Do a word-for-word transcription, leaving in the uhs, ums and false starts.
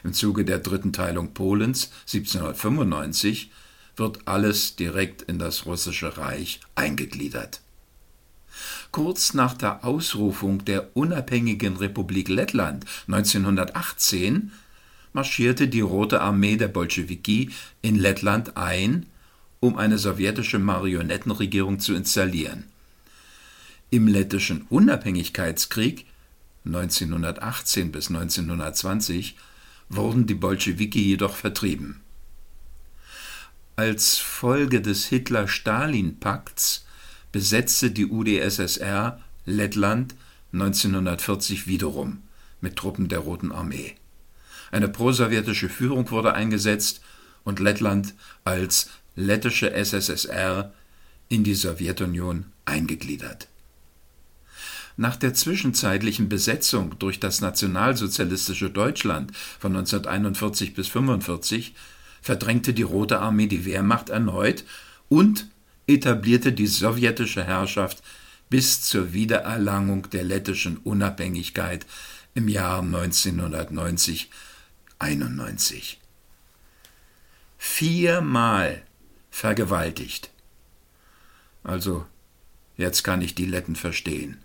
Im Zuge der dritten Teilung Polens siebzehnhundertfünfundneunzig wird alles direkt in das Russische Reich eingegliedert. Kurz nach der Ausrufung der unabhängigen Republik Lettland neunzehnhundertachtzehn marschierte die Rote Armee der Bolschewiki in Lettland ein, um eine sowjetische Marionettenregierung zu installieren. Im lettischen Unabhängigkeitskrieg neunzehnhundertachtzehn bis neunzehnhundertzwanzig wurden die Bolschewiki jedoch vertrieben. Als Folge des Hitler-Stalin-Pakts besetzte die U d S S R Lettland neunzehnhundertvierzig wiederum mit Truppen der Roten Armee. Eine prosowjetische Führung wurde eingesetzt und Lettland als lettische S S S R in die Sowjetunion eingegliedert. Nach der zwischenzeitlichen Besetzung durch das nationalsozialistische Deutschland von neunzehnhunderteinundvierzig bis fünfundvierzig verdrängte die Rote Armee die Wehrmacht erneut und etablierte die sowjetische Herrschaft bis zur Wiedererlangung der lettischen Unabhängigkeit im Jahr neunzehnhundertneunzig einundneunzig. Viermal vergewaltigt. Also, jetzt kann ich die Letten verstehen.